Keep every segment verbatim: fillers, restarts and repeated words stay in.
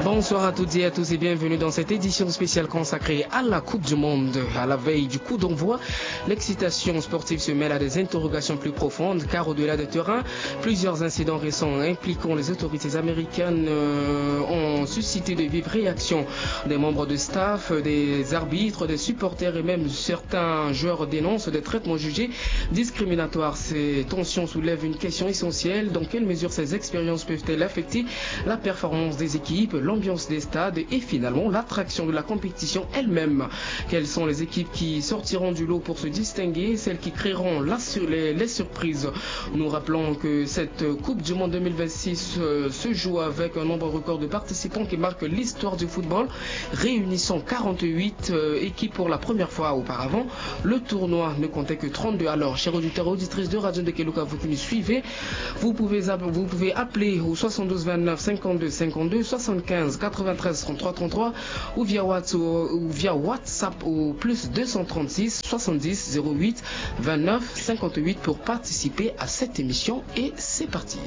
Bonsoir à toutes et à tous et bienvenue dans cette édition spéciale consacrée à la Coupe du Monde. À la veille du coup d'envoi, l'excitation sportive se mêle à des interrogations plus profondes car au-delà des terrains, plusieurs incidents récents impliquant les autorités américaines euh, ont suscité de vives réactions. Des membres de staff, des arbitres, des supporters et même certains joueurs dénoncent des traitements jugés discriminatoires. Ces tensions soulèvent une question essentielle. Dans quelle mesure ces expériences peuvent-elles affecter la performance des équipes, l'ambiance des stades et finalement l'attraction de la compétition elle-même? Quelles sont les équipes qui sortiront du lot pour se distinguer, celles qui créeront la sur les, les surprises? Nous rappelons que cette Coupe du Monde deux mille vingt-six euh, se joue avec un nombre record de participants qui marque l'histoire du football, réunissant quarante-huit euh, équipes pour la première fois. Auparavant, le tournoi ne comptait que trente-deux. Alors, chers auditeurs et auditrices de Radio Ndekeluka, vous qui nous suivez, vous pouvez, vous pouvez appeler au soixante-douze vingt-neuf cinquante-deux cinquante-deux, soixante-quinze quatre-vingt-treize trente-trois trente-trois ou via WhatsApp, ou via WhatsApp au plus deux cent trente-six soixante-dix zéro huit vingt-neuf cinquante-huit pour participer à cette émission. Et c'est parti.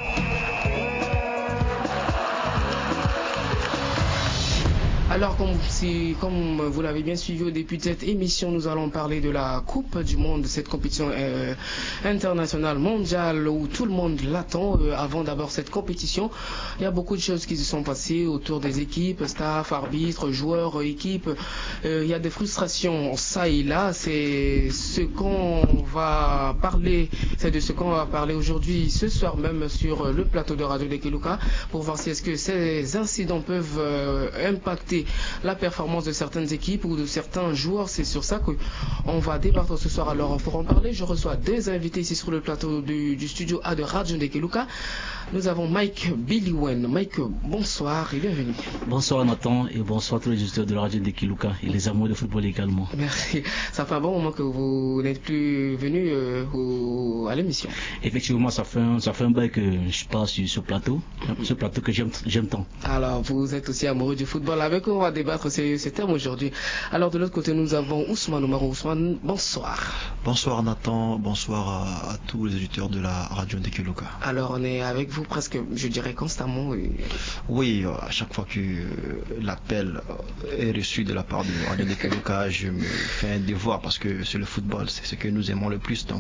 Alors, comme, si, comme vous l'avez bien suivi au début de cette émission, nous allons parler de la Coupe du Monde, cette compétition euh, internationale, mondiale, où tout le monde l'attend. Euh, avant d'abord cette compétition, il y a beaucoup de choses qui se sont passées autour des équipes, staff, arbitres, joueurs, équipes. Euh, il y a des frustrations, ça et là. C'est ce qu'on va parler, c'est de ce qu'on va parler aujourd'hui, ce soir même, sur le plateau de Radio Ndekeluka, pour voir si est-ce que ces incidents peuvent euh, impacter la performance de certaines équipes ou de certains joueurs. C'est sur ça qu'on va débattre ce soir. Alors pour en parler, je reçois deux invités ici sur le plateau du, du studio A de Radio Ndekeluka. Nous avons Mike Biliwen. Mike, bonsoir et bienvenue. Bonsoir Nathan et bonsoir à tous les auditeurs de Radio Ndekeluka et les amoureux de football également. Merci. Ça fait un bon moment que vous n'êtes plus venu euh, au, à l'émission. Effectivement, ça fait un, ça fait un bail que je passe sur ce plateau, mm-hmm. ce plateau que j'aime, j'aime tant. Alors vous êtes aussi amoureux du football. Avec on va débattre ces, ces termes aujourd'hui. Alors de l'autre côté, nous avons Ousmane Oumarou. Ousmane, bonsoir. Bonsoir Nathan, bonsoir à, à tous les auditeurs de la Radio Ndekeluka. Alors on est avec vous presque, je dirais constamment. Et... Oui, à chaque fois que l'appel est reçu de la part de Radio Ndekeluka, je me fais un devoir parce que c'est le football, c'est ce que nous aimons le plus. Donc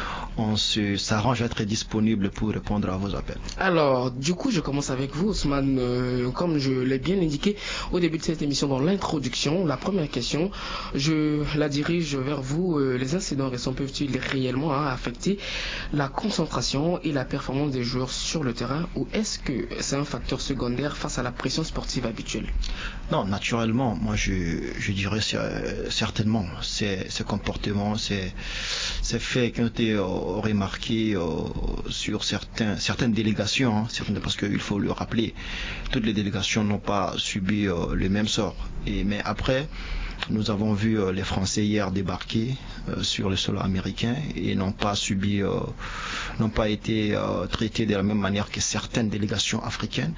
on se, s'arrange à être disponible pour répondre à vos appels. Alors du coup, je commence avec vous Ousmane. Euh, comme je l'ai bien indiqué au début de cette émission dans l'introduction, la première question, je la dirige vers vous. Euh, les incidents récents peuvent-ils réellement hein, affecter la concentration et la performance des joueurs sur le terrain, ou est-ce que c'est un facteur secondaire face à la pression sportive habituelle? Non, naturellement, moi je, je dirais euh, certainement ces, ces comportements, ces, ces faits qui ont été euh, remarqués euh, sur certains, certaines délégations, hein, certaines, parce qu'il faut le rappeler, toutes les délégations n'ont pas subi euh, le même sort. Et, mais après, nous avons vu euh, les Français hier débarquer euh, sur le sol américain et n'ont pas subi, euh, n'ont pas été euh, traités de la même manière que certaines délégations africaines.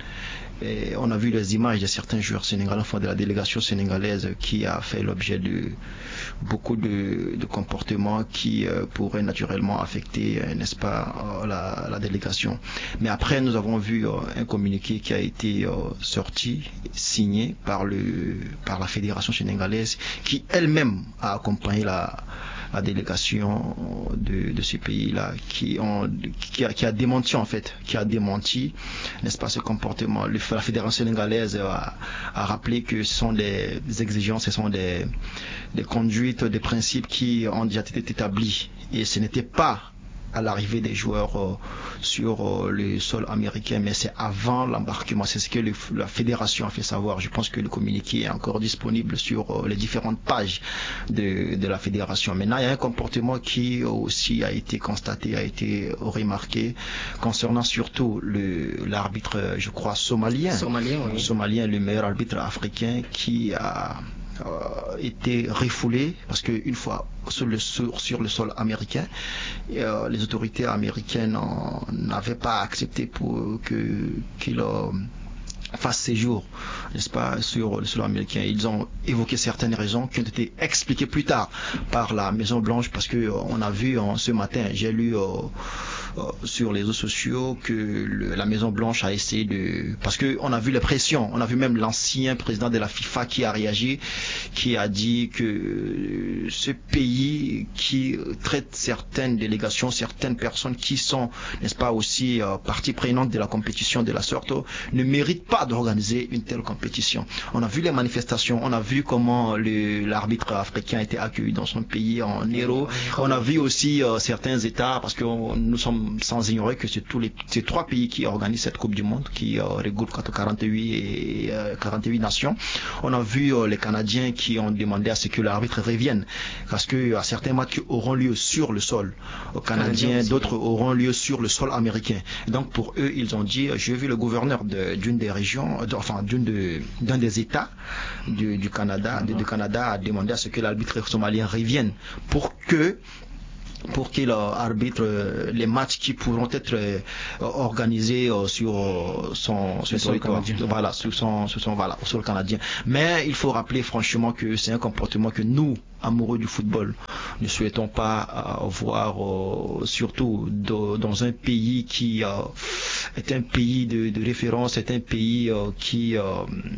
Et on a vu les images de certains joueurs sénégalais, enfin de la délégation sénégalaise, qui a fait l'objet de beaucoup de, de comportements qui euh, pourraient naturellement affecter, euh, n'est-ce pas, euh, la, la délégation. Mais après, nous avons vu euh, un communiqué qui a été euh, sorti, signé par le par la fédération sénégalaise, qui elle-même a accompagné la la délégation de, de ce pays-là, qui, ont, qui, a, qui a démenti en fait, qui a démenti, n'est-ce pas, ce comportement. Le, la fédération sénégalaise a, a rappelé que ce sont des, des exigences, ce sont des, des conduites, des principes qui ont déjà été établis, et ce n'était pas à l'arrivée des joueurs euh, sur euh, le sol américain, mais c'est avant l'embarquement. C'est ce que le, la fédération a fait savoir. Je pense que le communiqué est encore disponible sur euh, les différentes pages de, de la fédération. Maintenant, il y a un comportement qui aussi a été constaté, a été remarqué, concernant surtout le, l'arbitre, je crois, somalien. Somalien, oui. Somalien, le meilleur arbitre africain, qui a Euh, été refoulé parce qu'une fois sur le, sur, sur le sol américain, euh, les autorités américaines n'avaient pas accepté pour que qu'il euh, fasse séjour, n'est-ce pas, sur le sol américain. Ils ont évoqué certaines raisons qui ont été expliquées plus tard par la Maison Blanche, parce que euh, on a vu euh, ce matin, j'ai lu euh, euh, sur les réseaux sociaux que le, la Maison Blanche a essayé de... Parce qu'on a vu les pressions, on a vu même l'ancien président de la FIFA qui a réagi, qui a dit que ce pays qui traite certaines délégations, certaines personnes qui sont, n'est-ce pas, aussi euh, partie prenante de la compétition de la sorte, ne mérite pas d'organiser une telle compétition. On a vu les manifestations, on a vu comment le, l'arbitre africain a été accueilli dans son pays en héros. On a vu aussi euh, certains États, parce que on, nous sommes sans ignorer que c'est tous les c'est trois pays qui organisent cette Coupe du Monde, qui euh, regroupe quarante-huit et euh, quarante-huit nations. On a vu euh, les Canadiens qui ont demandé à ce que l'arbitre revienne, parce que à certains matchs auront lieu sur le sol canadien, d'autres auront lieu sur le sol américain. Donc pour eux, ils ont dit, j'ai vu le gouverneur de, d'une des régions, de, enfin d'une de, d'un des États du, du Canada, du, du Canada a demandé à ce que l'arbitre somalien revienne pour que pour qu'il euh, arbitre euh, les matchs qui pourront être euh, organisés euh, sur euh, son, son territoire, voilà, sur son, sur son, voilà, au sol canadien. Mais il faut rappeler franchement que c'est un comportement que nous, amoureux du football, ne souhaitons pas euh, voir, euh, surtout de, dans un pays qui euh, est un pays de, de référence, est un pays euh, qui euh,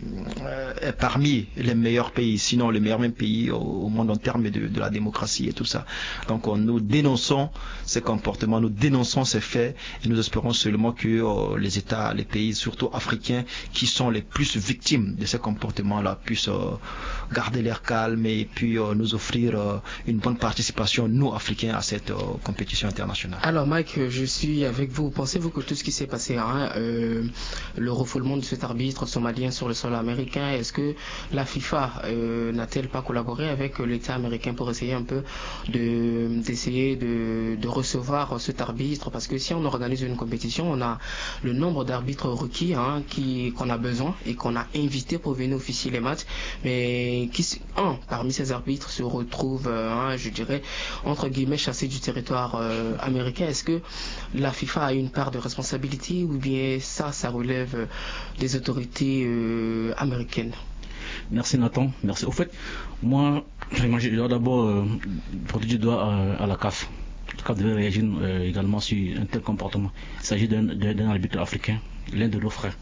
est parmi les meilleurs pays, sinon le meilleur même pays au, au monde en termes de, de la démocratie et tout ça. Donc on nous dénonçons ces comportements, nous dénonçons ces faits et nous espérons seulement que euh, les États, les pays, surtout africains, qui sont les plus victimes de ces comportements-là, puissent euh, garder l'air calme et puis euh, nous offrir euh, une bonne participation, nous Africains, à cette euh, compétition internationale. Alors Mike, je suis avec vous. Pensez-vous que tout ce qui s'est passé, hein, euh, le refoulement de cet arbitre somalien sur le sol américain, est-ce que la FIFA euh, n'a-t-elle pas collaboré avec l'État américain pour essayer un peu de, d'essayer de, de recevoir cet arbitre? Parce que si on organise une compétition, on a le nombre d'arbitres requis, hein, qui, qu'on a besoin et qu'on a invité pour venir officier les matchs, mais qui, un, parmi ces arbitres se retrouve, hein, je dirais, entre guillemets, chassé du territoire euh, américain. Est-ce que la FIFA a une part de responsabilité ou bien ça, ça relève euh, des autorités euh, américaines? Merci Nathan, merci. Au fait, moi, je dois d'abord euh, porter du doigt à, à la C A F. La C A F devait réagir euh, également sur un tel comportement. Il s'agit d'un, d'un arbitre africain, l'un de nos frères.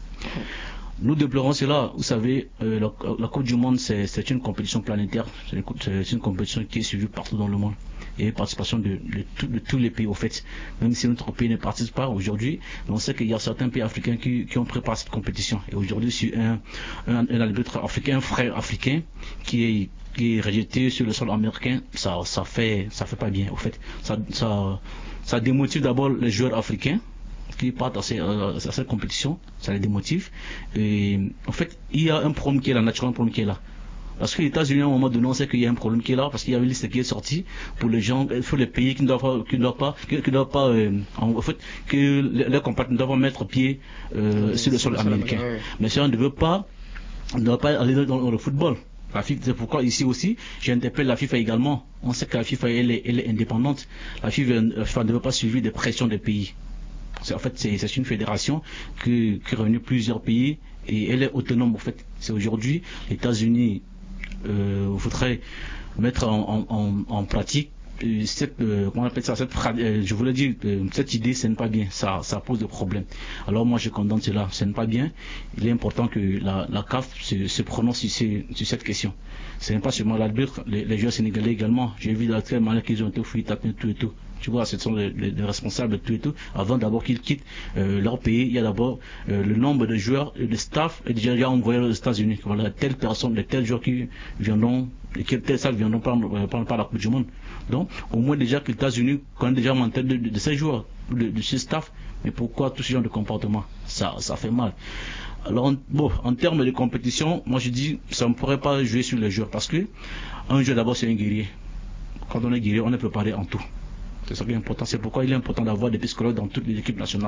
Nous déplorons cela. Vous savez, euh, la, la Coupe du Monde, c'est, c'est une compétition planétaire. C'est une, c'est une compétition qui est suivie partout dans le monde. Et participation de, de, de, de tous les pays, au fait. Même si notre pays ne participe pas aujourd'hui, on sait qu'il y a certains pays africains qui, qui ont préparé cette compétition. Et aujourd'hui, sur un, un, un arbitre africain, un frère africain, qui est, qui est rejeté sur le sol américain, ça, ça fait, ça fait pas bien, au fait. Ça, ça, ça démotive d'abord les joueurs africains qui partent à, ces, à cette compétition, ça les démotive. Et en fait, il y a un problème qui est là, naturellement un problème qui est là. Parce que les États-Unis, à un moment donné, on sait qu'il y a un problème qui est là, parce qu'il y a une liste qui est sortie pour les gens, pour les pays qui ne doivent pas, qui ne doivent pas, qui, qui ne doivent pas, euh, en fait, que leurs compatriotes doivent mettre pied euh, oui, sur le sol américain. Oui. Mais si on ne veut pas, on ne doit pas aller dans, dans le football. La FIFA, c'est pourquoi ici aussi, j'interpelle la FIFA également. On sait que la FIFA, elle est, elle est indépendante. La FIFA, la FIFA ne veut pas suivre des pressions des pays. C'est, en fait, c'est, c'est une fédération qui, qui réunit plusieurs pays et elle est autonome. En fait, c'est aujourd'hui les États-Unis euh, voudraient mettre en, en, en pratique cette, euh, comment on appelle ça, cette, euh, je voulais dire, euh, cette idée, ce n'est pas bien, ça, ça pose des problèmes. Alors moi, je condamne cela, ce n'est pas bien. Il est important que la, la C A F se, se prononce sur, ces, sur cette question. Ce n'est pas seulement l'arbitre, les, les joueurs sénégalais également. J'ai vu de quelle manière qu'ils ont été fouillés, tapés, tout et tout. Tu vois, ce sont les, les, les responsables de tout et tout. Avant d'abord qu'ils quittent euh, leur pays, il y a d'abord euh, le nombre de joueurs et de staff est déjà, déjà envoyé aux États-Unis. Voilà, telle personne, tels joueurs qui viendront, et tels staff viendront prendre, prendre par la Coupe du Monde. Donc, au moins déjà que les États-Unis connaissent déjà en tête de, de, de ces joueurs, de, de ces staff. Mais pourquoi tout ce genre de comportement? Ça, ça fait mal. Alors, en, bon, en termes de compétition, moi je dis, ça ne pourrait pas jouer sur les joueurs parce que un joueur d'abord c'est un guerrier. Quand on est guerrier, on est préparé en tout. C'est ça qui est important. C'est pourquoi il est important d'avoir des psychologues dans toutes les équipes nationales.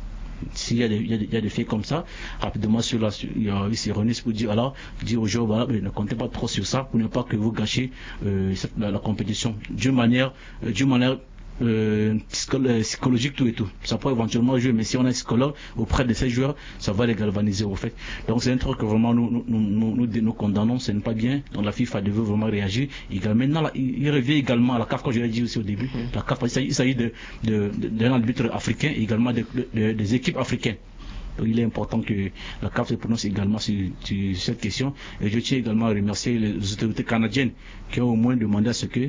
S'il y a des, il y a des, il y a des faits comme ça, rapidement sur la, ils se réunissent pour dire, alors, dire aux joueurs, voilà, mais ne comptez pas trop sur ça pour ne pas que vous gâchiez euh, cette, la, la compétition. D'une manière, euh, d'une manière euh, psychologique, tout et tout. Ça peut éventuellement jouer, mais si on a un psychologue auprès de ces joueurs, ça va les galvaniser au fait. Donc c'est un truc que vraiment nous nous, nous, nous, nous condamnons, ce n'est pas bien. Donc la FIFA devait vraiment réagir. Également, maintenant, là, il revient également à la C A F, comme je l'ai dit aussi au début. La C A F, il s'agit de, de, de, d'un arbitre africain et également de, de, de, des équipes africaines. Donc il est important que la C A F se prononce également sur, sur cette question. Et je tiens également à remercier les autorités canadiennes qui ont au moins demandé à ce que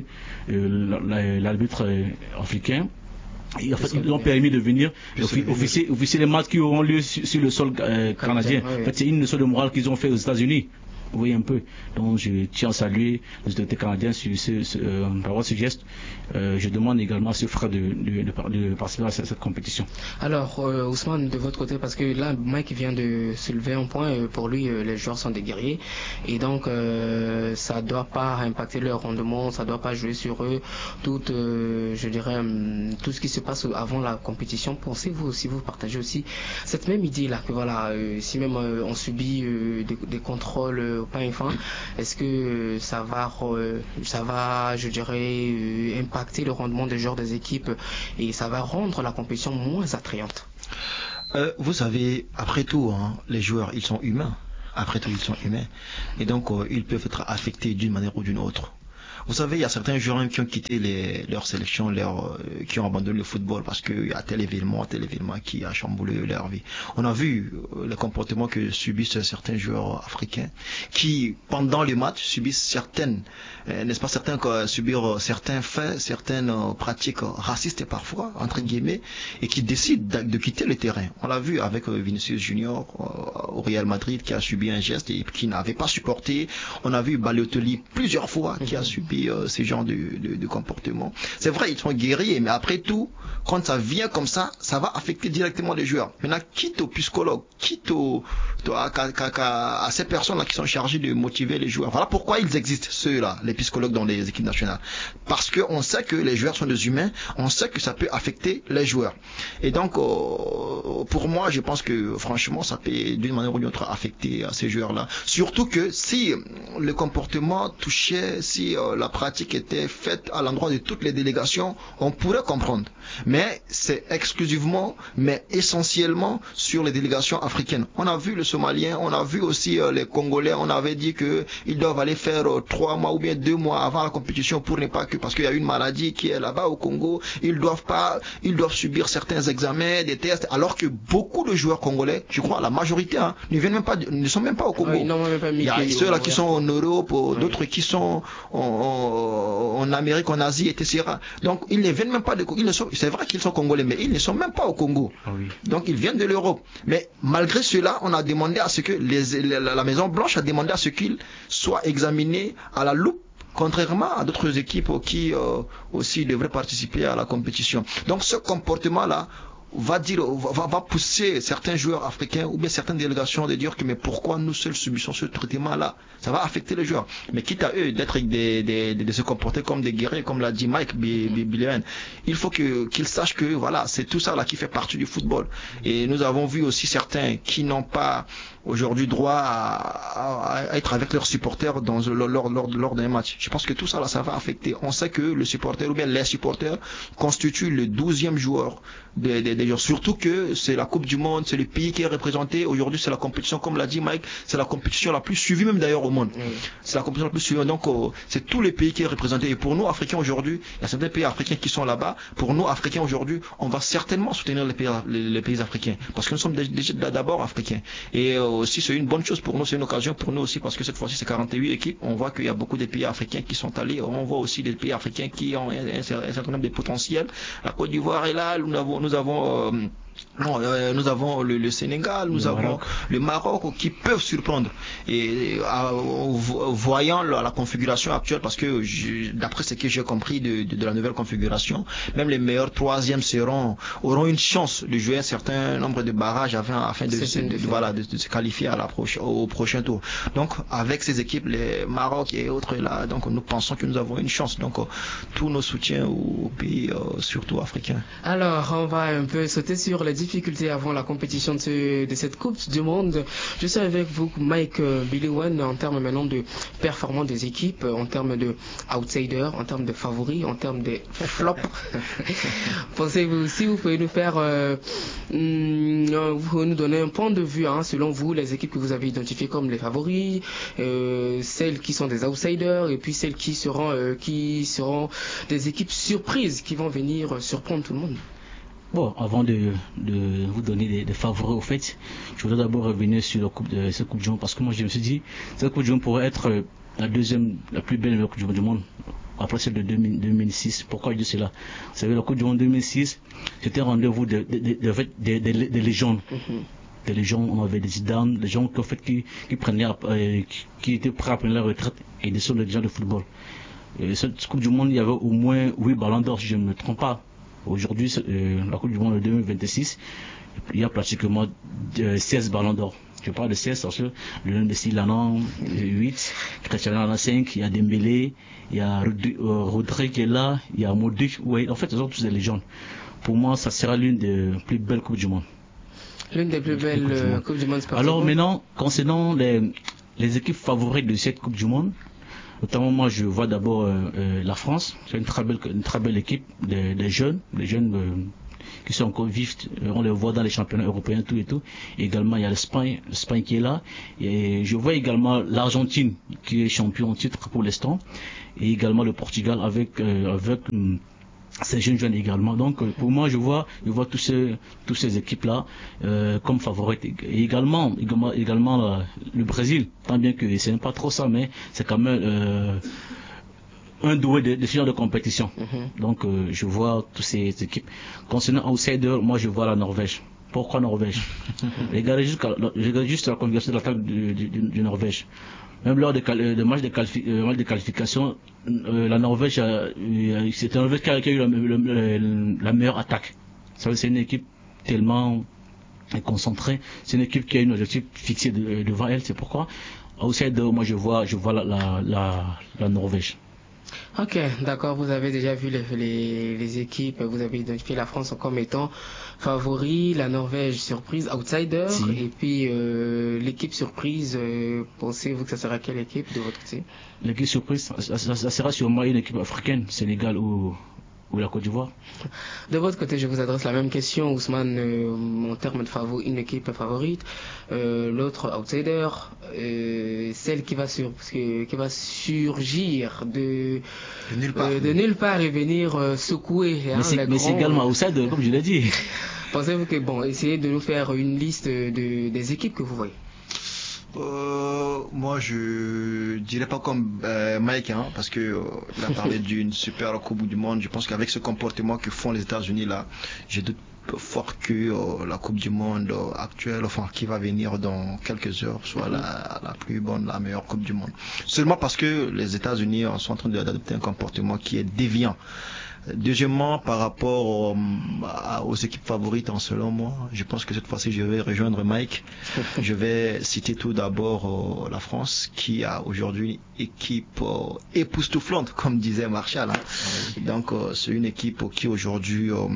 euh, l'arbitre africain, et en fait, ils ont permis de venir officier, officier les matchs qui auront lieu sur, sur le sol euh, canadien. En fait, c'est une leçon de morale qu'ils ont fait aux États-Unis. Vous voyez un peu. Donc je tiens à saluer les autorités canadiennes sur ce, ce, euh, par ce geste. Euh, je demande également à ce frère de, de, de, de participer à cette, cette compétition. Alors euh, Ousmane, de votre côté, parce que là Mike vient de soulever un point, euh, pour lui euh, les joueurs sont des guerriers et donc euh, ça doit pas impacter leur rendement, ça doit pas jouer sur eux tout, euh, je dirais euh, tout ce qui se passe avant la compétition. Pensez-vous, si vous partagez aussi cette même idée là, que voilà, euh, si même euh, on subit euh, des, des contrôles euh, au pain fin, est-ce que ça va euh, ça va je dirais euh, impacter le rendement des joueurs des équipes et ça va rendre la compétition moins attrayante? euh, Vous savez, après tout, hein, les joueurs, ils sont humains. Après tout, ils sont humains. Et donc, euh, ils peuvent être affectés d'une manière ou d'une autre. Vous savez, il y a certains joueurs qui ont quitté les, leur sélection, leur, euh, qui ont abandonné le football parce qu'il y a tel événement, tel événement qui a chamboulé leur vie. On a vu euh, le comportement que subissent certains joueurs africains qui, pendant les matchs, subissent certaines, euh, n'est-ce pas, certains euh, subir certains faits, certaines euh, pratiques racistes parfois, entre guillemets, et qui décident de, de quitter le terrain. On l'a vu avec euh, Vinicius Junior euh, au Real Madrid qui a subi un geste et qui n'avait pas supporté. On a vu Balotelli plusieurs fois qui a subi Euh, ces genres de, de, de comportement. C'est vrai, ils sont guerriers, mais après tout, quand ça vient comme ça, ça va affecter directement les joueurs. Maintenant, quitte au psychologue, quitte au, à, à, à ces personnes-là qui sont chargées de motiver les joueurs. Voilà pourquoi ils existent, ceux-là, les psychologues dans les équipes nationales. Parce qu'on sait que les joueurs sont des humains, on sait que ça peut affecter les joueurs. Et donc, euh, pour moi, je pense que franchement, ça peut d'une manière ou d'une autre affecter euh, ces joueurs-là. Surtout que si le comportement touchait, si euh, la pratique était faite à l'endroit de toutes les délégations, on pourrait comprendre. Mais c'est exclusivement, mais essentiellement sur les délégations africaines. On a vu le Somalien, on a vu aussi euh, les Congolais, on avait dit que ils doivent aller faire euh, trois mois ou bien deux mois avant la compétition pour ne pas que, parce qu'il y a une maladie qui est là-bas au Congo, ils doivent pas, ils doivent subir certains examens, des tests, alors que beaucoup de joueurs congolais, je crois la majorité, hein, ne viennent même pas, ne sont même pas au Congo. Oui, non, même pas il y a ceux-là qui sont en Europe, oui. D'autres qui sont en, en, en Amérique, en Asie, et cetera. Donc ils ne viennent même pas de Congo. Ils ne sont, c'est vrai qu'ils sont congolais, mais ils ne sont même pas au Congo. Oui. Donc ils viennent de l'Europe. Mais malgré cela, on a demandé à ce que les, la, la Maison Blanche a demandé à ce qu'ils soient examinés à la loupe, contrairement à d'autres équipes qui euh, aussi devraient participer à la compétition. Donc ce comportement-là va dire, va, va pousser certains joueurs africains ou bien certaines délégations de dire que mais pourquoi nous seuls subissons ce traitement-là? Ça va affecter les joueurs. Mais quitte à eux d'être des, des, de se comporter comme des guerriers, comme l'a dit Mike Billion, il faut que qu'ils sachent que voilà, c'est tout ça là qui fait partie du football. Et nous avons vu aussi certains qui n'ont pas aujourd'hui droit à, à, à être avec leurs supporters dans lors, lors, lors, lors d'un match. Je pense que tout ça là, ça va affecter. On sait que le supporter ou bien les supporters constituent le douzième joueur des, des, des joueurs. Surtout que c'est la Coupe du Monde, c'est le pays qui est représenté. Aujourd'hui, c'est la compétition, comme l'a dit Mike, c'est la compétition la plus suivie même d'ailleurs au monde. Mmh. C'est la compétition la plus suivie. Donc, euh, c'est tous les pays qui est représenté. Et pour nous, Africains aujourd'hui, il y a certains pays africains qui sont là-bas. Pour nous, Africains aujourd'hui, on va certainement soutenir les pays, les, les pays africains. Parce que nous sommes déjà d'abord africains. Et euh, aussi, c'est une bonne chose pour nous, c'est une occasion pour nous aussi, parce que cette fois-ci, c'est quarante-huit équipes. On voit qu'il y a beaucoup de pays africains qui sont allés. On voit aussi des pays africains qui ont un, un, un certain nombre de potentiels. La Côte d'Ivoire est là. Nous avons, nous avons euh, Non, euh, nous avons le, le Sénégal, nous le avons Maroc. le Maroc qui peuvent surprendre. Et euh, voyant la, la configuration actuelle, parce que d'après ce que j'ai compris de, de, de la nouvelle configuration, même les meilleurs troisièmes seront auront une chance de jouer un certain nombre de barrages afin, afin de, de, de, de, voilà, de, de se qualifier à la proche, au prochain tour. Donc avec ces équipes, les Maroc et autres là, donc nous pensons que nous avons une chance. Donc euh, tous nos soutiens aux, aux pays, euh, surtout africains. Alors on va un peu sauter sur les difficultés avant la compétition de, ce, de cette Coupe du Monde. Je suis avec vous, Mike euh, Biliwan, en termes maintenant de performance des équipes, en termes de outsiders, en termes de favoris, en termes de flops. Pensez-vous, si vous pouvez nous faire, euh, vous pouvez nous donner un point de vue, hein, selon vous, les équipes que vous avez identifiées comme les favoris, euh, celles qui sont des outsiders et puis celles qui seront, euh, qui seront des équipes surprises qui vont venir surprendre tout le monde. Bon, avant de, de vous donner des, des favoris au fait, je voudrais d'abord revenir sur la coupe de cette Coupe du Monde parce que moi je me suis dit, cette Coupe du Monde pourrait être la deuxième, la plus belle Coupe du Monde après celle de deux mille six. Pourquoi je dis cela? Vous savez, la Coupe du Monde deux mille six, c'était un rendez-vous de, de, de, de, de, de, de, de légendes. Mm-hmm. Des légendes, on avait des Zidane, des gens qui, en fait, qui, qui, prenaient, euh, qui, qui étaient prêts à prendre la retraite et des sont des gens de football. Et cette Coupe du Monde, il y avait au moins huit ballons d'or, si je ne me trompe pas. Aujourd'hui, euh, la Coupe du Monde de deux mille vingt-six, il y a pratiquement euh, seize ballons d'or. Je parle de seize parce que le Messi il en a huit, Cristiano en a cinq, il y a Dembélé, il y a Rodri, euh, Rodri qui est là, il y a Modric. Ouais, en fait, ils sont tous des légendes. Pour moi, ça sera l'une des plus belles Coupes du Monde. L'une des plus belles euh, Coupes du Monde sportives. Alors maintenant, concernant les, les équipes favorites de cette Coupe du Monde, notamment moi je vois d'abord euh, euh, la France, c'est une très belle, une très belle équipe, des, des jeunes, des jeunes euh, qui sont encore vifs, euh, on les voit dans les championnats européens tout et tout. Et également il y a l'Espagne, l'Espagne qui est là. Et je vois également l'Argentine qui est champion en titre pour l'instant, et également le Portugal avec euh, avec euh, ces jeunes jeunes également. Donc euh, pour moi je vois je vois tous ces tous ces équipes là euh, comme favorites. Et également également également euh, le Brésil, tant bien que c'est pas trop ça, mais c'est quand même euh, un doué de, de ce genre de compétition. Mm-hmm. Donc euh, je vois toutes ces équipes. Concernant outsider, moi je vois la Norvège. Pourquoi Norvège? Regardez juste, regardez juste la configuration de l'attaque du, du, du Norvège. Même lors des de matchs de, qualifi euh, de qualification, euh, la Norvège, euh, c'est la Norvège qui a, qui a eu la, la, la meilleure attaque. Ça veut dire c'est une équipe tellement concentrée, c'est une équipe qui a une objectif fixé de, devant elle. C'est pourquoi, outsider, moi je vois, je vois la, la, la, la Norvège. Ok, d'accord, vous avez déjà vu les, les, les équipes, vous avez identifié la France comme étant favori, la Norvège surprise, outsider, si. Et puis euh, l'équipe surprise, euh, pensez-vous que ça sera quelle équipe de votre côté? L'équipe surprise, ça, ça, ça sera sûrement une équipe africaine, Sénégal ou... ou la Côte d'Ivoire. De votre côté, je vous adresse la même question, Ousmane, euh, en termes de favori, une équipe favorite, euh, l'autre outsider, euh, celle qui va, sur, qui va surgir de, de, nulle part. Euh, de nulle part et venir euh, secouer. Mais c'est hein, également outsider, comme je l'ai dit. Pensez-vous que, bon, essayez de nous faire une liste de, des équipes que vous voyez. Euh, moi je dirais pas comme euh, Mike hein, parce que euh, il a parlé d'une super Coupe du Monde. Je pense qu'avec ce comportement que font les États-Unis là, j'ai doute fort que euh, la Coupe du Monde euh, actuelle, enfin qui va venir dans quelques heures, soit la, la plus bonne, la meilleure Coupe du Monde. Seulement parce que les États-Unis sont en train d'adopter un comportement qui est déviant. Deuxièmement, par rapport aux, aux équipes favorites, en selon moi, je pense que cette fois-ci, je vais rejoindre Mike. Je vais citer tout d'abord euh, la France, qui a aujourd'hui une équipe euh, époustouflante, comme disait Marshall. Hein. Donc, euh, c'est une équipe qui aujourd'hui euh,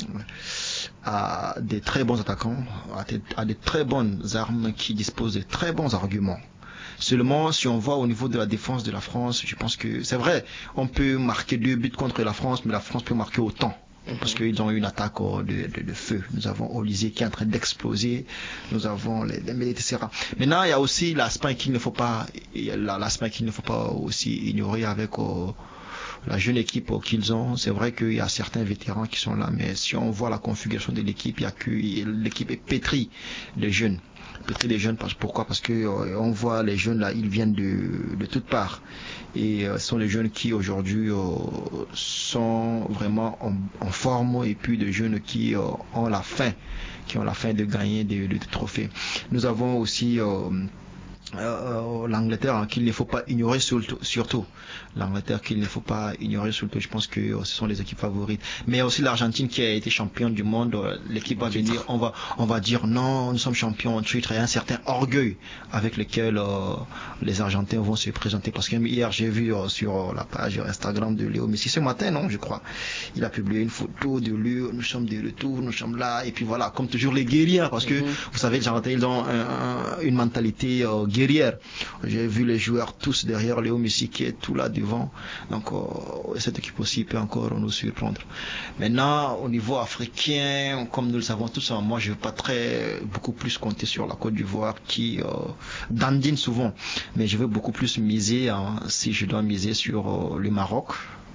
a des très bons attaquants, a des, a des très bonnes armes, qui disposent de très bons arguments. Seulement, si on voit au niveau de la défense de la France, je pense que c'est vrai, on peut marquer deux buts contre la France, mais la France peut marquer autant. Parce qu'ils ont une attaque de, de, de feu. Nous avons Olysée qui est en train d'exploser. Nous avons les, les et cetera. Maintenant, il y a aussi l'aspect qu'il ne faut pas, l'aspect qu'il ne faut pas aussi ignorer avec euh, la jeune équipe qu'ils ont. C'est vrai qu'il y a certains vétérans qui sont là, mais si on voit la configuration de l'équipe, il y a que l'équipe est pétrie de jeunes. Pétrie des jeunes, pourquoi? Parce que euh, on voit les jeunes là, ils viennent de, de toutes parts. Et euh, ce sont les jeunes qui aujourd'hui euh, sont vraiment en, en forme, et puis des jeunes qui euh, ont la faim, qui ont la faim de gagner des, des trophées. Nous avons aussi euh, Euh, l'Angleterre hein, qu'il ne faut pas ignorer surtout, surtout. L'Angleterre qu'il ne faut pas ignorer surtout. Je pense que euh, ce sont les équipes favorites. Mais aussi l'Argentine qui a été championne du monde. Euh, l'équipe va venir, on va, on va dire non, nous sommes champions en titre. Il y a un certain orgueil avec lequel euh, les Argentins vont se présenter. Parce que hier j'ai vu euh, sur euh, la page Instagram de Léo Messi ce matin, non, je crois, il a publié une photo de lui. Nous sommes de retour, nous sommes là. Et puis voilà, comme toujours les guerriers, parce que mm-hmm. vous savez, les Argentins ils ont un, un, une mentalité euh, guerrière. J'ai vu les joueurs tous derrière Léo Messi qui est tout là devant. Donc euh, cette équipe aussi peut encore nous surprendre. Maintenant, au niveau africain, comme nous le savons tous, moi je ne veux pas très beaucoup plus compter sur la Côte d'Ivoire qui euh, dandine souvent. Mais je veux beaucoup plus miser, hein, si je dois miser sur euh, le Maroc.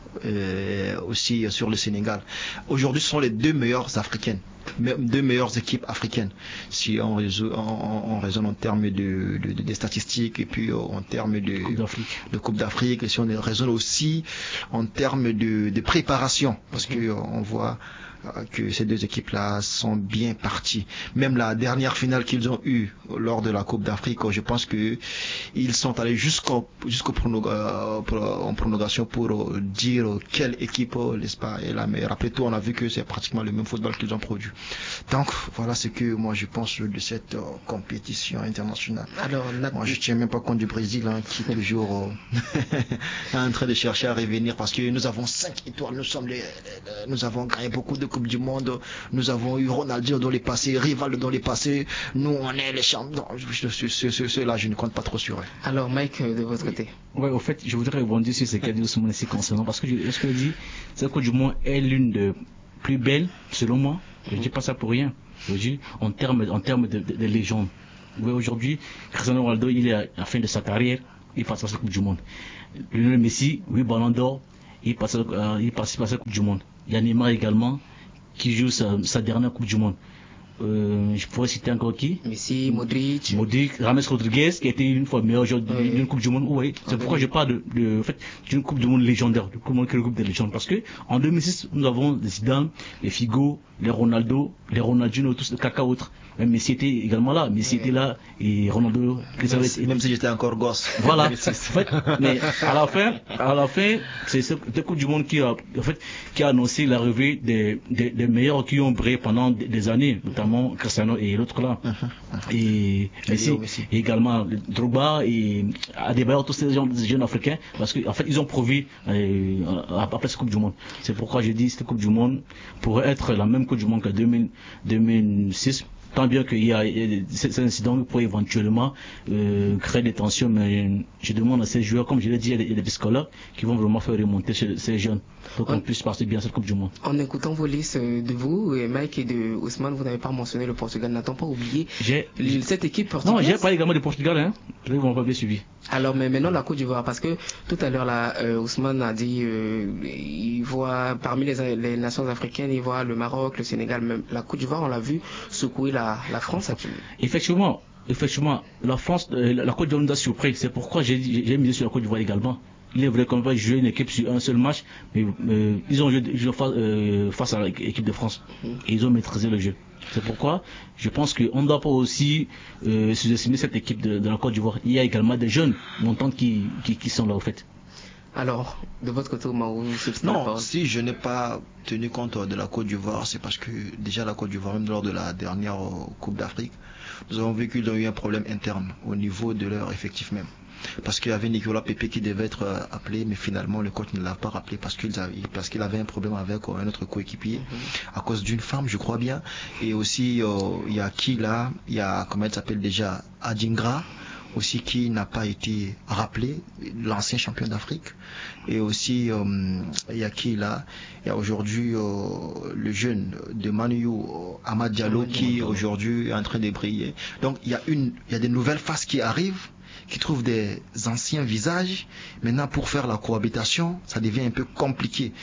Euh, aussi sur le Sénégal. Aujourd'hui, ce sont les deux meilleures africaines, deux meilleures équipes africaines. Si on, réseau, on, on raisonne en termes de, de, de, de statistiques et puis euh, en termes de Coupe d'Afrique, de Coupe d'Afrique, et si on raisonne aussi en termes de, de préparation, parce que euh, on voit que ces deux équipes-là sont bien parties. Même la dernière finale qu'ils ont eue lors de la Coupe d'Afrique, je pense que ils sont allés jusqu'au jusqu'au en prolongation pour dire quelle équipe, n'est-ce pas, est la meilleure. Après tout, on a vu que c'est pratiquement le même football qu'ils ont produit. Donc voilà ce que moi je pense de cette euh, compétition internationale. Alors, la... moi je tiens même pas compte du Brésil hein, qui est toujours euh, en train de chercher à revenir parce que nous avons cinq étoiles, nous sommes les, les, les, nous avons gagné beaucoup de Coupe du Monde, nous avons eu Ronaldo dans les passés, Rivaldo dans les passés, nous on est les champions. Ceux-là, je ne compte pas trop sur eux. Alors Mike, de votre côté. Ouais, au fait, je voudrais rebondir sur ce qu'a dit Ousmane ici concernant, parce que je, ce que je dis, cette Coupe du Monde est l'une des plus belles, selon moi. Je ne dis pas ça pour rien. Je dis en termes, en termes de, de, de légende. Ouais, aujourd'hui, Cristiano Ronaldo, il est à la fin de sa carrière, il passe à cette Coupe du Monde. Lionel Messi, oui, Ballon d'Or, il passe, euh, il participe à cette Coupe du Monde. Il y a Neymar également, qui joue sa, sa dernière Coupe du Monde. Euh, je pourrais citer encore qui? Messi, Modric. Modric, James Rodriguez, qui a été une fois meilleur joueur oui. d'une Coupe du Monde. Oui, c'est okay. pourquoi je parle de, de, en fait, d'une Coupe du Monde légendaire, de Coupe du Monde qui regroupe des légendes. Parce que, en deux mille six, nous avons les Zidane, les Figo, les Ronaldo, les Ronaldinho, tous les caca autres. Même Messi était également là. Messi oui. était là, et Ronaldo, même, si, même si j'étais encore gosse. Voilà. en fait, mais à la fin, à la fin, c'est cette Coupe du Monde qui a, en fait, qui a annoncé l'arrivée des, des, des meilleurs qui ont brillé pendant des années, notamment Cristiano et l'autre là. Uh-huh, uh-huh. Et Messi, et également Drogba et Adebayor, tous ces jeunes, jeunes africains, parce qu'en en fait, ils ont prouvé euh, après cette Coupe du Monde. C'est pourquoi je dis cette Coupe du Monde pourrait être la même Coupe du Monde que deux mille six. Tant bien qu'il y a cet incident pour éventuellement euh, créer des tensions, mais je demande à ces joueurs, comme je l'ai dit, il y a des psychologues qui vont vraiment faire remonter ces, ces jeunes pour qu'on puisse passer bien cette Coupe du Monde. En écoutant vos listes de vous, Mike et de Ousmane, vous n'avez pas mentionné le Portugal. N'a-t-on pas oublié cette équipe portugaise? Non, j'ai parlé également du Portugal, hein. Ils vont pas bien suivi. Alors, mais maintenant la Côte d'Ivoire, parce que tout à l'heure là, euh, Ousmane a dit, euh, il voit parmi les, les nations africaines, il voit le Maroc, le Sénégal, même la Côte d'Ivoire, on l'a vu secouer la, la France. A... Effectivement, effectivement, la France, euh, la Côte d'Ivoire nous a surpris. C'est pourquoi j'ai, j'ai misé sur la Côte d'Ivoire également. Il est vrai qu'on va jouer une équipe sur un seul match, mais euh, ils ont joué, joué face, euh, face à l'équipe de France et ils ont maîtrisé le jeu. C'est pourquoi je pense qu'on ne doit pas aussi euh, sous-estimer cette équipe de, de la Côte d'Ivoire. Il y a également des jeunes montants qui, qui, qui sont là au fait. Alors, de votre côté, Maou, non, si je n'ai pas tenu compte de la Côte d'Ivoire, c'est parce que déjà la Côte d'Ivoire, même lors de la dernière Coupe d'Afrique, nous avons vu qu'ils ont eu un problème interne au niveau de leur effectif même. Parce qu'il y avait Nicolas Pepe qui devait être appelé, mais finalement le coach ne l'a pas rappelé parce qu'il avait, parce qu'il avait un problème avec un autre coéquipier mm-hmm. à cause d'une femme, je crois bien. Et aussi, euh, il y a qui là, il y a, comment elle s'appelle déjà, Adingra, aussi qui n'a pas été rappelé, l'ancien champion d'Afrique. Et aussi, euh, il y a qui là, il y a aujourd'hui euh, le jeune de Manu Amad Diallo qui aujourd'hui est en train de briller. Donc il y a une, il y a des nouvelles faces qui arrivent, qui trouvent des anciens visages. Maintenant, pour faire la cohabitation, ça devient un peu compliqué.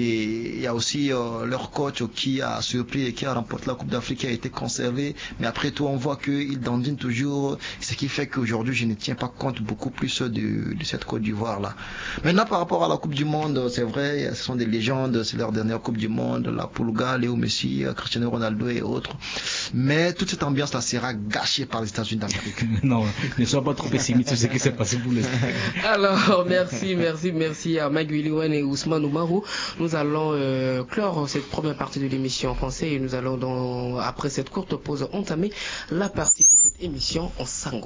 Et il y a aussi euh, leur coach qui a surpris et qui a remporté la Coupe d'Afrique, qui a été conservé. Mais après tout, on voit qu'il dandine toujours. Ce qui fait qu'aujourd'hui, je ne tiens pas compte beaucoup plus de, de cette Côte d'Ivoire-là. Maintenant, par rapport à la Coupe du Monde, c'est vrai, ce sont des légendes. C'est leur dernière Coupe du Monde. La Pulga, Léo Messi, Cristiano Ronaldo et autres. Mais toute cette ambiance-là sera gâchée par les États-Unis d'Amérique. Non, ne sois pas trop pessimiste sur ce qui s'est passé pour l'instant. Alors, merci, merci, merci à Maguiliwen et Ousmane Oumarou. Nous allons euh, clore cette première partie de l'émission en français et nous allons, dans, après cette courte pause, entamer la partie de cette émission en sango.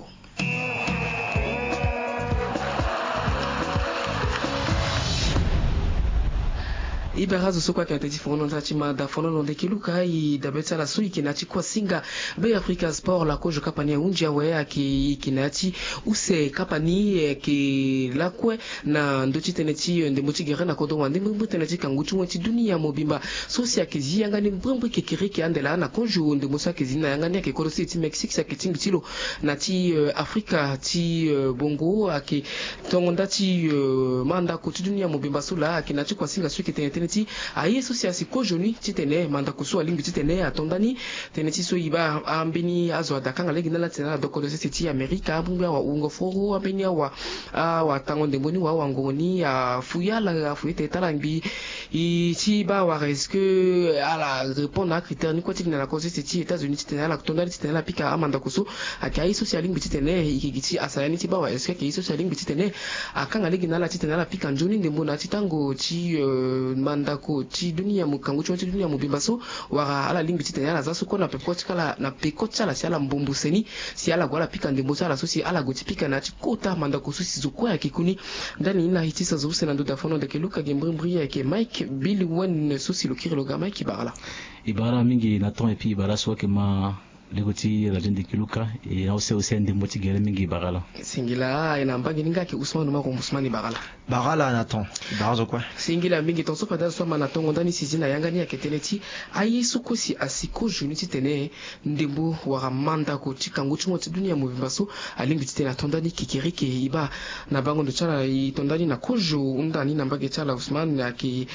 Ibarazo sokwa kanteji fono ntachi mada fono nonde kiluka i dabeta la sui kinachi kwa singa be Africa Sport la kojo kapani unja we aki kinachi use kapani ki lakwe na ndochi tenechi ndemochi gere na kodo wande mbumbu tenechi kanguchu wati dunia mobimba sosi akizi yangani mbumbu kekiriki andela na konjo ndemosa kizi na yangani ake korosi ti Mexique sa kitingi tilo na ti uh, Afrika ti uh, Bongo aki tongonda ti uh, manda ko ti dunia mobimba sula kinachi kwa singa sui kitene ti aye association ko joni titene manda kusu alingi titene atondani teneti so iba ambeni azo adakanga legi na latena dokolo se ti America bumba wa ungo foro ambeni wa wa tango ndemboni wa wangoni ya fuyala ya fuyete talangi i ti ba wa reske ala répondre à critère ni ko ti na cause ti États-Unis titene la tondani titene la pika amanda kusu akai social link titene ikigiti asayani ti ba wa eske ke social link titene akanga legi na la titene la pika njoni ndembona titango ti mandako ti dunia mukangu ti dunia mubimbaso wara ala limbi titene ala zasu kona pekoti kala na pekoti ala si ala mbombu seni si ala gwala pika ndembo ala so si ala goti pika na ti kota mandako so si zuko ya kikuni ndani ina hitisa zuruse na ndoda fono de keluka gembri ya ke Mike Billy Wen so si lokiri loga Mike barala ibara mingi na ton et puis ibara so ke ma legoti la jende kiluka e na ose ose ndembo ti gere mingi barala singila ina mbangi ninga ke Ousmane Oumarou Ousmane barala barala Nathan barazo quoi singila mingi tonso pada so mana tongo ndani sizina yangani ya keteneti ayi sukosi asiko juni titene ndembo wara manda ko tikangu chimo ti dunia mobimba so alimbi titena tondani kikirike iba na bango ndo chala i tondani na kojo undani na mbage chala Ousmane aki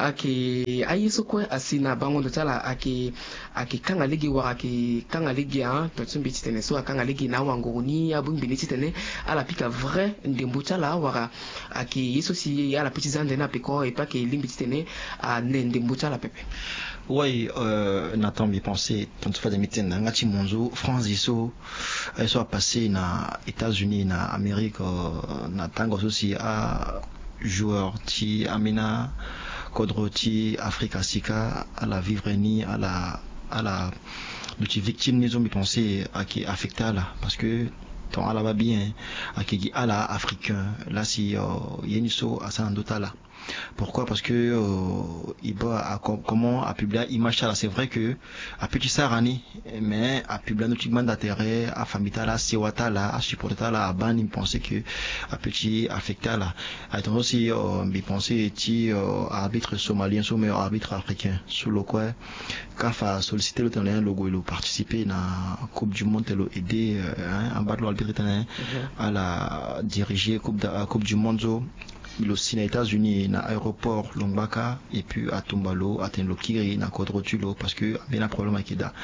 aki ayi suko asina bango ndo chala aki aki kanga ligi wara aki kanga ligi hein totsumbi titene so akanga ligi na wangoni abumbi titene ala pika vrai ndembo chala wara aki yeso si ala petit zande na peko et pas que limbi titene a ndembo chala pepe. Oui, euh, Nathan m'y pensé tant de fois des meetings na ngati monzo France iso eso a passé na États-Unis na Amérique na tango aussi a joueur ti amina kodro ti Africa sika à la vivre ni à la à la de ti victime ni zo m'y pensé à qui affecté là parce que ton ala va bien à qui ala africain là si yeniso à sanandota là. Pourquoi? Parce que euh, il va comment à publier image là, c'est vrai que à petit sarani mais à publier notre bande d'intérêt à famita là sewata là à supporter là à ban il pensait que à petit affecté là attends aussi euh, il pensait ti euh, arbitre somalien sous meilleur arbitre africain sous le quoi kafa solliciter le talent logo il participer na coupe du monde et aider hein en bas de l'arbitre à la diriger coupe de, coupe du monde il aussi aux États-Unis na aéroport Longbaka et puis à Tumbalo à Tenlokiri na Kodrotulo parce que bien un problème avec Ida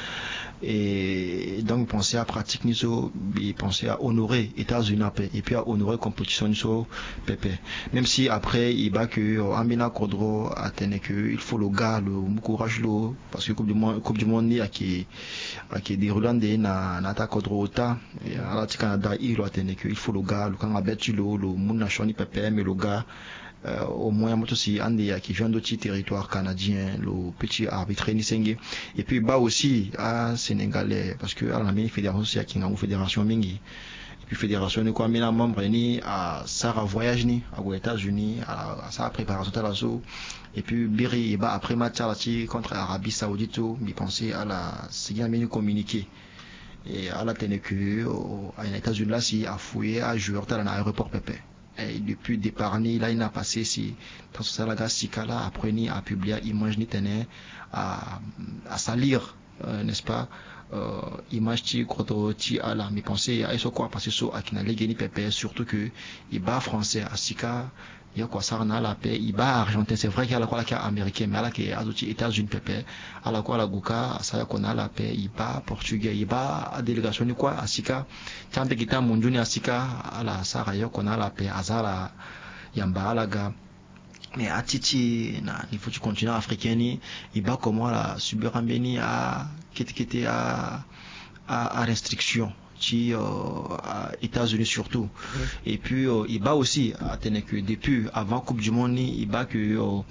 et donc penser à pratique niso penser à honorer États-Unis et puis à honorer compétition niso pépé même si après il bat que Amina Kodro a tenu que il faut le gars le courage lo parce que coupe du monde coupe du monde ni à qui à qui des Hollandais na na ta Kodro ota et à la Canada il a tenu que il faut le gars le quand abetu lo le monde nation pépé mais le gars Euh, au moins moi aussi andi qui vient d'autres territoire canadien le petit arbitre Nisenge et puis bah aussi à sénégalais parce que à la mini fédération c'est qui une fédération mingi et puis fédération ni quoi mais la membre ni à Sarah voyage ni aux États-Unis à, à sa préparation à la zo et puis Biri bah après match là contre Arabie Saoudite mais penser à la c'est mini communiqué et à la tenue que à les États-Unis là si à fouiller à jouer dans l'aéroport Pépé. Et depuis départ ni là il a passé si dans ce salaga sikala après ni a publié image ni tenait à à salir euh, n'est-ce pas euh, image ti koto ti ala mi penser à eso quoi passer so akina legeni pepe surtout que il bat français à sika il y a quoi ça na la paix il bat argentin c'est vrai qu'il y a la quoi la américain mais là qui azoti États-Unis pepe à la quoi la guka ça qu'on a la paix il bat portugais il bat à délégation ni quoi à sika tambe kita munjuni à sika à la sara yo qu'on a la paix azala yamba alaga mais à titi na niveau du continent africain ni il bat comment la subir ambeni à qui était à à restriction qui euh, États-Unis surtout. Mm. Et puis euh, il bat aussi à que depuis avant Coupe du Monde il bat que euh,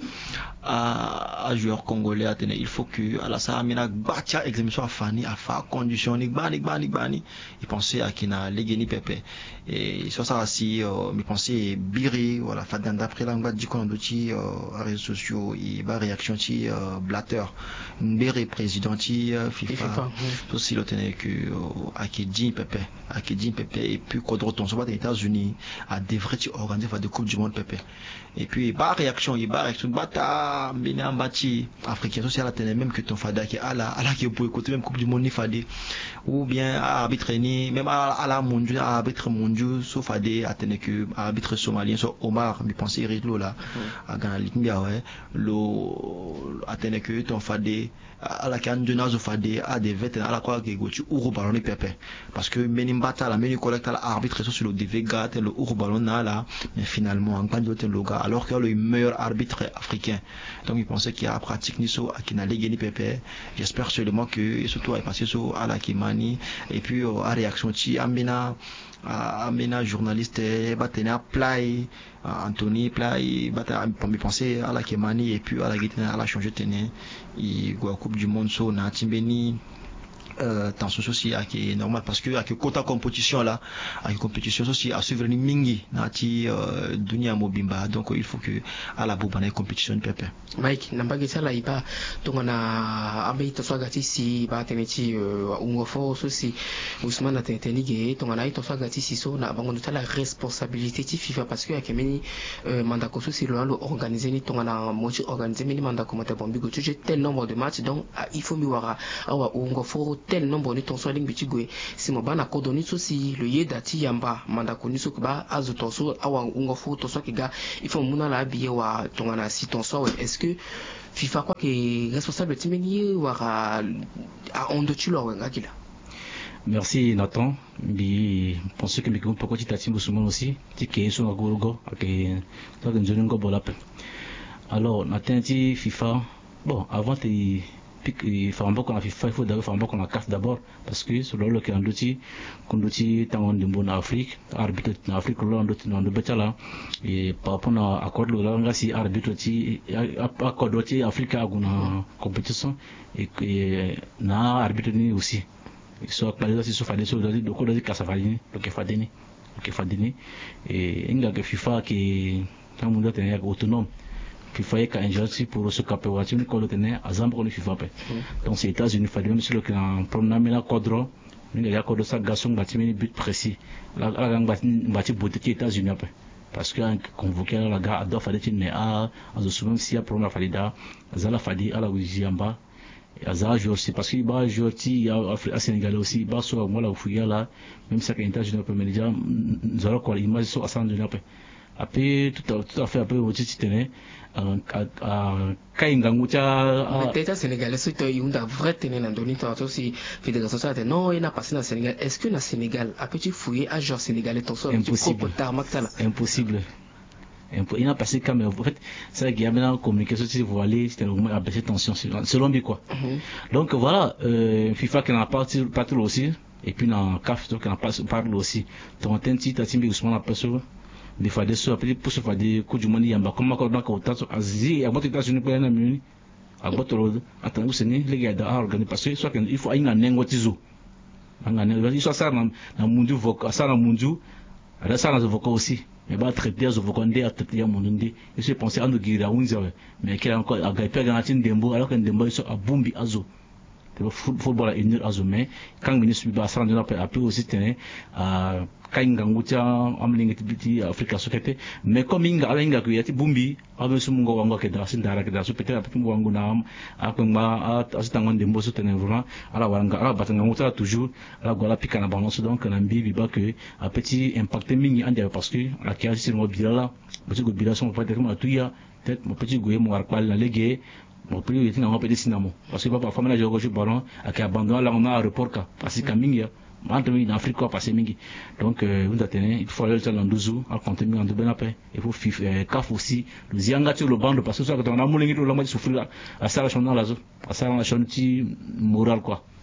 à, à joueur congolais à il faut que à la Saramina batia exécution à Fanny à faire condition ni bani bani bani il pensait à Kina Legeni Pepe et sur ça aussi euh, il pensait Biri voilà fadan d'après l'anglais du conduit euh, réseaux sociaux il bat réaction qui euh, Blatter Mbere président qui euh, FIFA aussi le tenait que euh, à Kedji Pepe à Kedji Pepe et puis Kodroton soit des États-Unis à devrait organiser la Coupe du Monde Pepe et puis bah réaction il bat réaction bata mbina mbati africain social à tenir même que ton fada qui à la à la qui pour écouter même Coupe du Monde ni fadé ou bien à arbitre ni même à, à la mondial à arbitre mondial sauf fadé à tenir que arbitre somalien soit Omar mais penser Ridlo là à Ghana Limbia ouais lo à tenir que ton fadé à la can de nazo fadé à des vétérans à la quoi que gochu ou ballon ni pépé parce que menimbata la menu collecte à l'arbitre sur le devait gâter le ou ballon là mais finalement en quand d'autres loga alors que le meilleur arbitre africain donc il pensait qu'il y a pratique niso à Kina Legeni Pepe j'espère seulement que surtout à passer sur à la Kimani et puis à réaction ti amena amena journaliste batena play Anthony play bata me penser à la Kimani et puis à la Guitena à la changer tenir il go Coupe du Monde so na timbeni Euh, tension aussi qui est normal parce que avec quota compétition là avec compétition aussi à suivre mingi nati euh, dunia mobimba donc il faut que à la bobana compétition pepe Mike nambage sala iba tongana abe to swagati si ba teneti ungo fo so si Ousmane na teneteni ge tongana ito swagati si so na bango la responsabilité ti FIFA parce que akemeni manda ko so si lo organiser ni tongana mochi organiser mini manda ko mata bombi go tuje tel nombre de matchs donc il faut mi wara awa ungo fo tel nombre de tonso ling bitigwe si mo bana ko doni so si le ye dati yamba manda ko ni so ba azo tonso awa ungo fo tonso kiga il faut muna la biye wa tongana si tonso est-ce que FIFA quoi que responsable timeni wara a ondo chulo ngakila. Merci Nathan. Je pense que mes compagnies petit à aussi, qui sont à Gourgo, qui sont dans une bonne alors Nathan dit FIFA. Bon, avant de il faut un peu qu'on a FIFA, il faut d'abord faire un peu qu'on a carte d'abord parce que sur le qui est un outil, qu'on outil tant de bon Afrique, arbitre en Afrique, là on doit on doit là et par rapport à accord là on a si arbitre qui accord outil Afrique a une compétition et que na arbitre ni aussi soit clair si soit fait des choses de quoi de casa fadini le que fadini le que fadini et inga que FIFA qui tant monde est autonome FIFA est ingénieur pour se caper voiture ni quoi le tenir à exemple le FIFA donc c'est États-Unis fadini monsieur le qui en programme la quadro il y a quoi de ça garçon bâtiment but précis la la gang bâti beauté États-Unis après parce que convoqué la gars adore faire des mais à à ce moment si a programme falida zala fadi à la Ouijamba aza joueur c'est parce qu'il va jouer ti à Sénégal aussi bah soit moi là au fouiller là même ça qu'un États-Unis peut me dire nous allons quoi l'image sur à San après après tout à tout à fait après au titre tenait à à kainga ngucha peut-être Sénégalais c'est une da vrai tenait dans donner tant aussi fédération ça non il n'a passé dans Sénégal est-ce que dans Sénégal à petit fouiller à joueur sénégalais ton sort impossible impossible il n'a passé quand même en fait c'est vrai qu'il y a maintenant communication si vous allez c'était vraiment à baisser tension selon lui quoi mm-hmm. Donc voilà euh, FIFA qui en a parti partout aussi et puis dans C A F qui en a parlé aussi donc un petit Tatimbi Ousmane a passé des fois des sous après pour se faire des coups du monde il y a pas comme encore dans autant Asie à votre États-Unis pour un minute à votre road attends vous c'est les gars à organiser parce que soit il faut une nengotizo un nengotizo soit ça dans dans mundu vocal ça dans mundu à ça dans vocal aussi mais bah traiter aux avocats à traiter à mon ndé je suis pensé à nous guérir unza mais qu'il a encore à gaiper garantir dembo alors que dembo ils sont à bumbi azo le football à une heure azo mais quand ministre ba ça on a appelé aussi tenir à kainga ngutia amlinga tibiti Afrika sokete mais comme inga alinga ku yati bumbi abe sumungo wango ke da sin dara ke da so peut-être après wango na akwa asitango dembo so tenir vraiment ala wanga ala batanga ngutia toujours ala gola pika na balance donc na mbibi ba que a petit impact mingi ande parce que la kiasi sur mobile là petit go bilation pas directement tuya peut-être mon petit goye mo arpal na légué mon petit yeti na ngopé sinamo parce que papa famille jogo je ballon ak abandon la on a report ka parce que mingi entre en Afrique quoi passer mingi donc vous attendez il faut aller dans douze à compter mingi en de ben après il faut fif C A F aussi le zianga sur le bande parce que ça quand on a moulin tout la moitié souffrir à ça la chanson là à ça la chanson moral quoi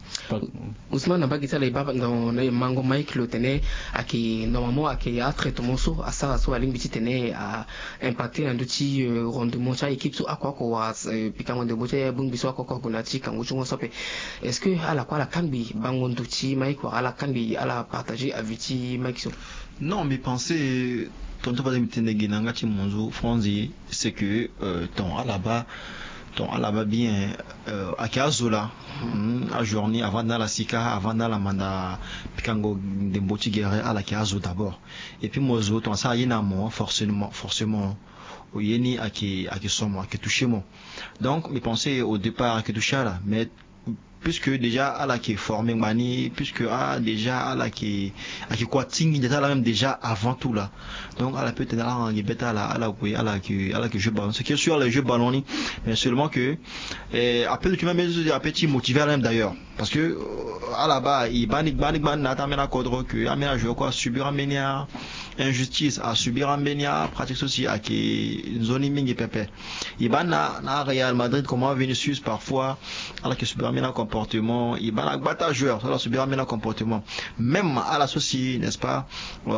Ousmane n'a pas quitté les babes dans les mango Mike le tenait à qui normalement à qui a traité mon saut à ça soit ligne petit tenait à impacter un outil rendement cha équipe sur à quoi quoi piquant de beauté bon biso quoi quoi gonati quand vous sope est-ce que à la quoi la cambi bangon d'outil Mike à la cambi à la partager avec Mike so non mais pensez tonton pas de tenir ngati monzo Franzi c'est que ton à là-bas ton à là-bas bien à Kazola à journée avant dans la sika avant dans la manda pikango de mboti guerre à la Kazo d'abord et puis mozo ton ça y na moi forcément forcément au yeni à qui à qui somme à qui toucher moi donc mes pensées au départ à qui toucher là mais puisque déjà à la qui est formé mani puisque ah déjà à la qui à qui quoi ting déjà là même déjà avant tout là donc à la peut-être là en bêta là à la oui à la qui à la que je ballon ce qui est sur les jeux ballon mais seulement que et après tu m'as mis un petit motivé même d'ailleurs parce que à la bas il banik banik ban n'attend même à codre que amena jouer quoi subir amenia injustice à subir amenia pratique aussi à qui zone mingi pépé il ban na na Real Madrid comment Vinicius parfois à la que subir amenia comportement il ban battre joueur ça subir amenia comportement même à la société n'est-ce pas euh,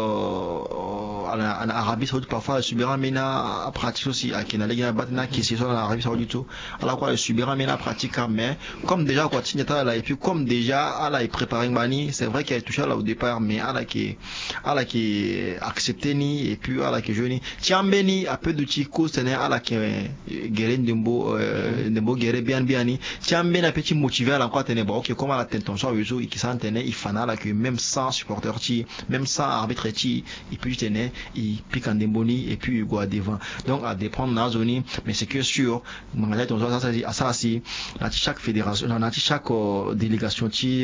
en Arabie Saoudite parfois subir amenia pratique aussi à qui na ligue batna qui c'est sur l'Arabie Saoudite à la quoi subir amenia pratique mais comme déjà quoi tignata là et puis comme déjà à la préparé bani c'est vrai qu'il a touché là au départ mais à la qui à la qui accepté ni et puis à la qui jeune tiambeni a peu de chico c'est à la qui guérin dembo dembo guérir bien bien ni tiambeni a petit motivé à la quoi tenir bon OK comment la tension soit uso qui s'entenait il fana là que même sans supporter ti même sans arbitre ti il peut tenir il pique en demboni et puis il go devant donc à dépendre dans zone mais c'est que sûr mangalet on ça ça ça si à chaque fédération à chaque délégation ti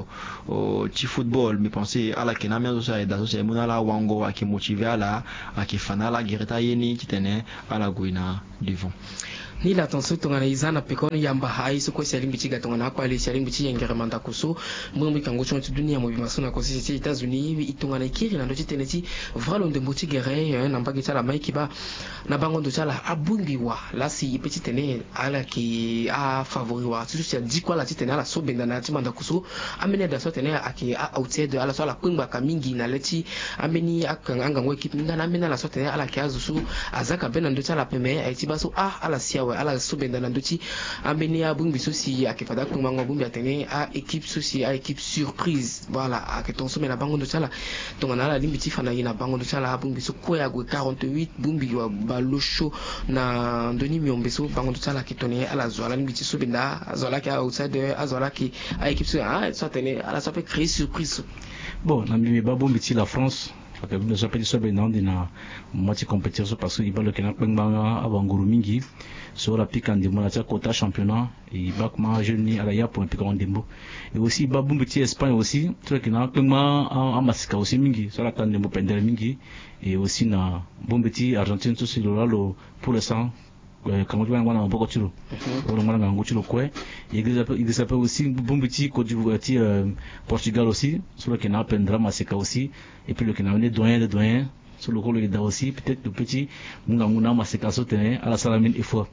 ti football mais pensez à la kenamia ça et dans ce mona la wango à qui motivé à la à qui fana la guerita yeni qui tenait à la guina devant ni la tenso tongana izana pekoni yamba hai so ko salim bichiga tongana kwa le salim bichi yengere manda kuso mumbi kango chonti dunia mo bimasuna ko sisi États-Unis itongana ikiri na ndoti teneti vralo de mboti gere na mbagi tala mai kiba na bango ndo tala abungi wa la si petit tene ala ki a favori wa tu si di kwa la tene ala so benda na ti manda kuso amene da so tene aki a outside ala so la kwingba kamingi na leti ameni akanga ngo equipe ngana amena la so tene ala ki azusu azaka bena ndo tala peme aiti baso ah ala si à la soubenda nanduti ambeni a bumbi sosi akifada kumango bumbi atene a équipe sosi a équipe surprise voilà a que ton sommet la bango de sala tongana la limiti fana ina bango de sala bumbi so koya go quarante-huit bumbi wa balosho na Denis Miombeso bango de sala qui tonné à la zola limiti soubenda zola qui a outside a zola qui a équipe so ah ça tenait à la ça peut créer surprise bon na mi ba bumbi ti la France parce que nous appelons ça ben na moitié compétition parce que il va le Kenya penganga abanguru mingi sur la pique en démo la quota championnat et bac ma jeune à la ya pour un pique en démo et aussi babou petit Espagne aussi truc qui na pengma en masika aussi mingi sur la tande démo pendel mingi et aussi na bon petit Argentine tout sur le pour le sang quand on va en beaucoup tiro on va en beaucoup tiro quoi et il s'appelle aussi bon petit Côte d'Ivoire Portugal aussi sur le qui na pendra masika aussi et puis le qui na né doyen de doyen sur le rôle de aussi peut-être le petit muna muna masika sauter à la salamine et fois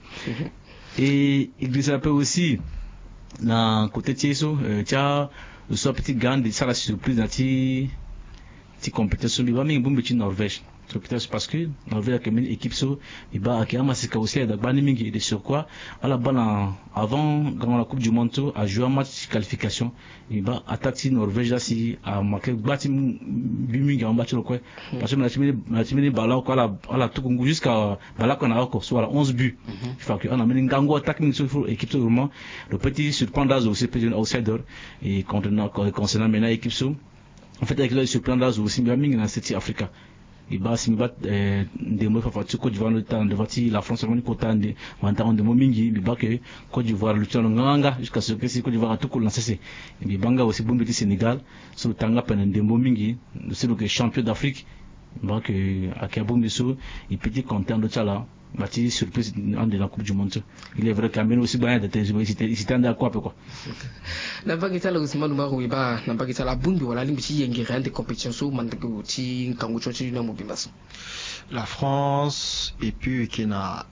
et il s'appelle aussi na côté tieso tia le soit petit grande ça la surprise dans ti ti compétition bi ba mi bon petit Norvège peut-être parce que Norvège a une équipe so et bah a masika aussi da bani mingi de sur quoi à la bana avant dans la coupe du monde a joué un match qualification et bah attaque Norvège là si a marqué bati bimingi en battre quoi parce que la team la team bala quoi la la tout jusqu'à bala qu'on a encore soit onze buts il faut que on a mis ngango attaque mingi sur équipe so vraiment le petit surprendre aussi petit outsider et concernant concernant maintenant équipe so en fait avec le surprendre aussi bien mingi dans cette Africa il bat si bat des mots fafatu Côte d'Ivoire le temps de vati la France vraiment content de vantant de momingi il bat que Côte d'Ivoire le temps nganga jusqu'à ce que si Côte d'Ivoire tout cool lancé il banga aussi bon petit Sénégal sur le tanga pendant de momingi c'est le champion d'Afrique bah que à Kabum Bissou il petit content de ça là bâti surprise en de la Coupe du Monde il est vrai qu'à même aussi bien d'être il s'était à quoi quoi na bagi tala Ousmane Maroué ba na bagi tala bumbi wala limiti yengere de compétition so mandago ti kango chochi na mobimbaso la France et puis qui na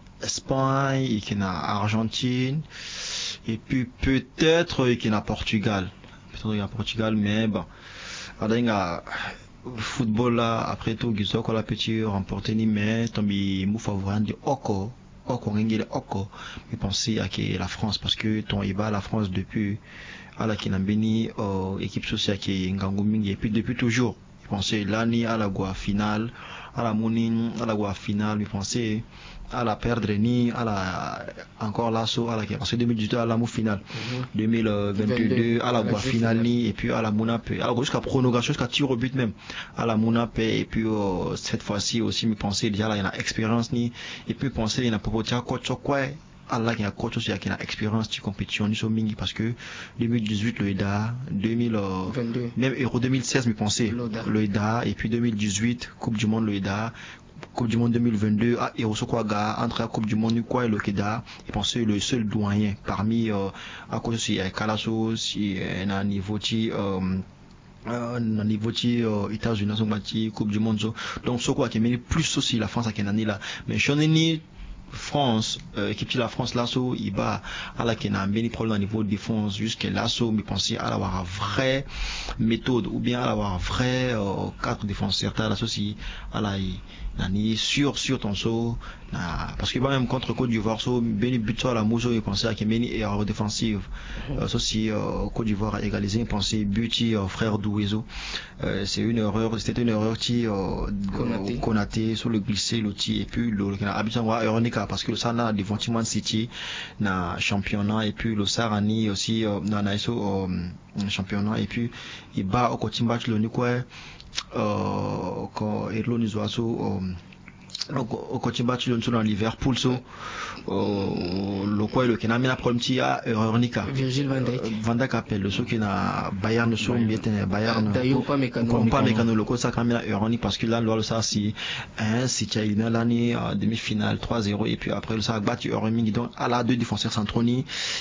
Espagne et qui na Argentine et puis peut-être qui na Portugal au Portugal, mais bon, alors football là après tout gizo ko la petit remporté ni mais tombi mou favorable de oko oko ngile oko mais penser à que la France parce que ton iba la France depuis à la kinambeni équipe sociale qui ngangu mingi et puis depuis toujours penser l'année à la gua finale à la mouning à la gua finale mais penser à la perdre ni à la encore l'assaut à la parce que deux mille dix-huit à la mou finale mm-hmm. deux mille vingt-deux à la gua finale ni et puis à la mouna alors jusqu'à prolongation jusqu'à tir au but même à la mouna et puis euh, cette fois-ci aussi me penser déjà là il y a expérience ni et puis penser il y a proposé coach quoi Allah qui a coach aussi qui a expérience de compétition ni somingi parce que deux mille dix-huit le E D A deux mille vingt-deux même Euro deux mille seize me penser le E D A et puis deux mille dix-huit Coupe du monde le E D A Coupe du monde deux mille vingt-deux à Erosokwaga entre la Coupe du monde quoi et le Keda et penser le seul doyen parmi euh, à cause aussi Kalaso si un niveau qui euh, euh, niveau qui euh, États-Unis sont battus Coupe du monde donc ce quoi qui mène plus aussi la France à Kenani là mais je n'ai France, euh, équipe de la France, l'assaut, il va à la Kenya, mais il problème au niveau de défense, jusqu'à l'assaut, mais pensez à avoir une vraie méthode, ou bien à avoir un vrai euh, quatre défenseurs, à l'assaut, si, à la, nani, sur, sur ton saut, parce que même contre Côte d'Ivoire, so, béni but sur la mousso, il pensait à qu'il y a une erreur défensive, euh, so, si, euh, Côte d'Ivoire a égalisé, il pensait but, euh, frère Douézo, euh, c'est une erreur, c'était une erreur qui, euh, Konaté, sur le glissé, l'outil, et puis, le, habituellement, erreur parce que le Sana devant Man City na championnat et puis le Sarani aussi euh, na naiso euh, championnat et puis il bat au coaching match le ni quoi euh quand Erlo Nizoaso au coaching match le dans Liverpool so le quoi le Kenya mina problème ti a erreur nika Virgil van Dijk Van Dijk appelle le so qui na Bayern so miete Bayern d'ailleurs pas mécano pas mécano le quoi ça quand mina erreur ni parce que là le ça si un si tu as une l'année demi-finale trois zéro et puis après le ça a battu erreur donc à la deux défenseurs centraux ni